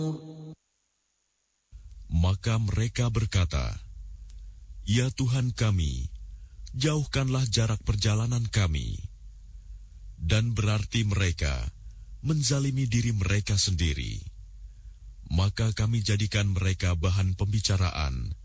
Maka mereka berkata, "Ya Tuhan kami, jauhkanlah jarak perjalanan kami." Dan berarti mereka menzalimi diri mereka sendiri. Maka kami jadikan mereka bahan pembicaraan